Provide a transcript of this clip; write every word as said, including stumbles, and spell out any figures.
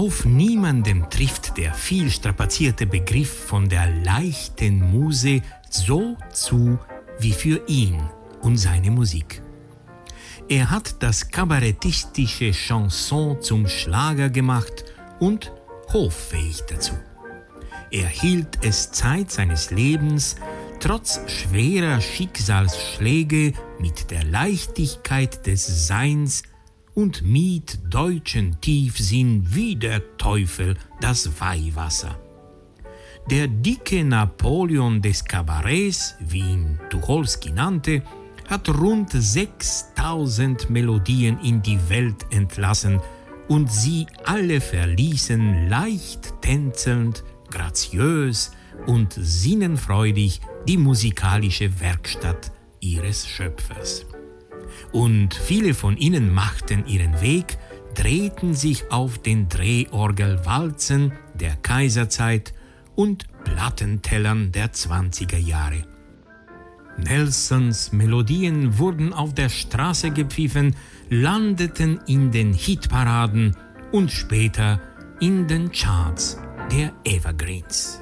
Auf niemandem trifft der viel strapazierte Begriff von der leichten Muse so zu wie für ihn und seine Musik. Er hat das kabarettistische Chanson zum Schlager gemacht und hoffähig dazu. Er hielt es Zeit seines Lebens, trotz schwerer Schicksalsschläge, mit der Leichtigkeit des Seins und mied deutschen Tiefsinn wie der Teufel das Weihwasser. Der dicke Napoleon des Kabarets, wie ihn Tucholsky nannte, hat rund sechstausend Melodien in die Welt entlassen und sie alle verließen leicht tänzelnd, graziös und sinnenfreudig die musikalische Werkstatt ihres Schöpfers. Und viele von ihnen machten ihren Weg, drehten sich auf den Drehorgelwalzen der Kaiserzeit und Plattentellern der zwanziger Jahre. Nelsons Melodien wurden auf der Straße gepfiffen, landeten in den Hitparaden und später in den Charts der Evergreens.